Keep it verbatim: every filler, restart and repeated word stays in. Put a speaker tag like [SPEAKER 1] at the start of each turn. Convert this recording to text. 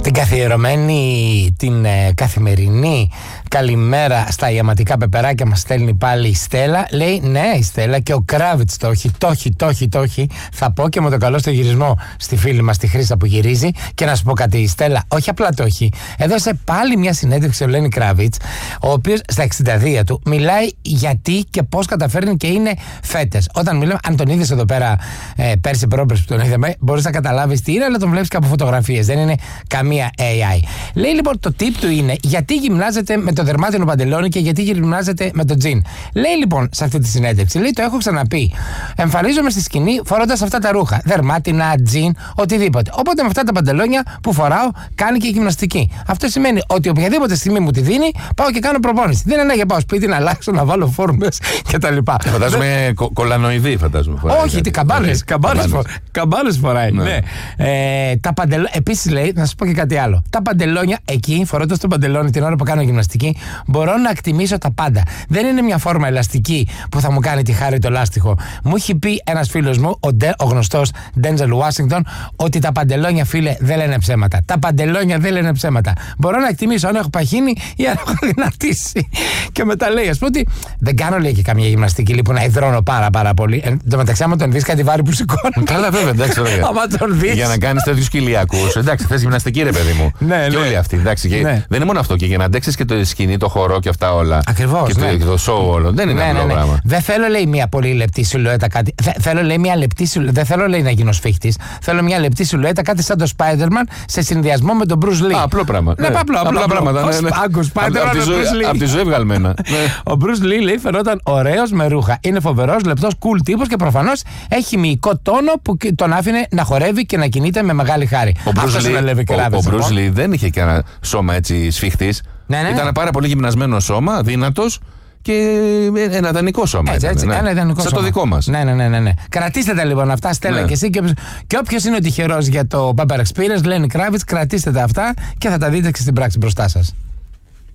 [SPEAKER 1] την καθιερωμένη, την ε, καθημερινή καλημέρα στα ιαματικά πεπεράκια μας στέλνει πάλι η Στέλλα. Λέει ναι, η Στέλλα, και ο Κράβιτς το έχει, το έχει, το έχει, το έχει. Θα πω και με το καλό στο γυρισμό στη φίλη μας τη Χρύσα που γυρίζει. Και να σου πω κάτι, η Στέλλα όχι απλά το έχει, έδωσε πάλι μια συνέντευξη ο Λένι Κράβιτς, ο οποίος στα εξήντα δύο του μιλάει γιατί και πώς καταφέρνει και είναι φέτες. Όταν μιλάμε, αν τον είδες εδώ πέρα ε, πέρσι πρόπερσι που τον είδαμε, μπορείς να καταλάβεις τι είναι, αλλά τον βλέπεις και από φωτογραφίες. Δεν είναι καμία έι άι. Λέει λοιπόν το tip του είναι γιατί γυμνάζεται με το δερμάτινο παντελόνι και γιατί γυμνάζεται με το τζιν. Λέει λοιπόν σε αυτή τη συνέντευξη, λέει το έχω ξαναπεί. Εμφανίζομαι στη σκηνή φορώντας αυτά τα ρούχα. Δερμάτινα, τζιν, οτιδήποτε. Οπότε με αυτά τα παντελόνια που φοράω κάνει και γυμναστική. Αυτό σημαίνει ότι οποιαδήποτε στιγμή μου τη δίνει, πάω και κάνω προπόνηση. Δεν είναι για πάω σπίτι να αλλάξω, να βάλω φόρμες κτλ.
[SPEAKER 2] Φαντάζομαι κο, κολανοειδή, φαντάζομαι. Φοράει,
[SPEAKER 1] όχι, τι καμπάνες. Καμπάνες φοράει. Ναι. Ναι. Ε, τα παντελόνια. Επίσης λέει, να σας πω και κάτι άλλο. Τα παντελόνια εκεί, φορώντας το παντελόνι την ώρα που κάνω γυμναστική, μπορώ να εκτιμήσω τα πάντα. Δεν είναι μια φόρμα ελαστική που θα μου κάνει τη χάρη το λάστιχο. Μου έχει πει ένας φίλος μου, ο, Ντε, ο γνωστός Ντέντζελ Ουάσιγκτον, ότι τα παντελόνια, φίλε, δεν λένε ψέματα. Τα παντελόνια δεν λένε ψέματα. Μπορώ να εκτιμήσω αν έχω παχύνει ή αν έχω δυνατήσει. Και μετά λέει, ας πούμε ότι δεν κάνω, λέει, και καμία γυμναστική λοιπόν να υδρώνω πάρα πάρα πολύ. Εν τω μεταξύ, άμα τον δεις κάτι βάρη που σηκώνει.
[SPEAKER 2] Καλά, βέβαια, εντάξει.
[SPEAKER 1] Άμα τον δεις.
[SPEAKER 2] Για να κάνεις τέτοιους κοιλιακούς. Εντάξει, θες γυμναστική, ρε παιδί μου.
[SPEAKER 1] Ναι,
[SPEAKER 2] και
[SPEAKER 1] ναι.
[SPEAKER 2] όλοι αυτοί. Εντάξει, και
[SPEAKER 1] ναι.
[SPEAKER 2] δεν είναι μόνο αυτό. Και για να αντέξεις και το σκηνή, το χορό και αυτά όλα.
[SPEAKER 1] Ακριβώς.
[SPEAKER 2] Και,
[SPEAKER 1] ναι.
[SPEAKER 2] το, και το show όλο. Δεν είναι
[SPEAKER 1] ναι,
[SPEAKER 2] απλό
[SPEAKER 1] ναι, ναι.
[SPEAKER 2] πράγμα.
[SPEAKER 1] Δεν θέλω, λέει, μια πολύ λεπτή σιλουέτα κάτι. Θε, θέλω, λέει, μια λεπτή σιλουέτα. Δεν θέλω, λέει, να γίνω σφίχτης. Θέλω μια λεπτή σιλουέτα, κάτι σαν το Spider-Man σε συνδυασμό με τον Bruce Lee.
[SPEAKER 2] Α, απλό πράγμα.
[SPEAKER 1] Ναι, ναι. απλό, απλό,
[SPEAKER 2] απλά πράγματα.
[SPEAKER 1] Ναι, ναι.
[SPEAKER 2] Από τη ζωή βγαλμένα.
[SPEAKER 1] Ο Bruce Lee, λέει, φαινόταν ωραίος με ρούχα. Είναι φοβερός, λεπτός, cool τύπος και προφανώς έχει μυϊκό τόνο που τον άφηνε να χορεύει και να κινείται με μεγάλη χάρη.
[SPEAKER 2] Ο Bruce Lee δεν είχε και ένα σώμα έτσι σφιχτής.
[SPEAKER 1] Ναι, ναι, ναι.
[SPEAKER 2] Ήταν πάρα πολύ γυμνασμένο σώμα, δύνατος και ένα ιδανικό σώμα.
[SPEAKER 1] Έτσι,
[SPEAKER 2] ήταν,
[SPEAKER 1] έτσι,
[SPEAKER 2] ναι.
[SPEAKER 1] ένα ιδανικό
[SPEAKER 2] σαν
[SPEAKER 1] σώμα.
[SPEAKER 2] Το δικό μας.
[SPEAKER 1] Ναι, ναι, ναι, ναι, ναι. Κρατήστε τα λοιπόν αυτά, Στέλλα, ναι. Και εσύ. Και, και όποιος είναι ο τυχερός για το Pepper Experience, Lenny Kravitz, κρατήστε τα αυτά και θα τα δείτε και στην πράξη μπροστά σας.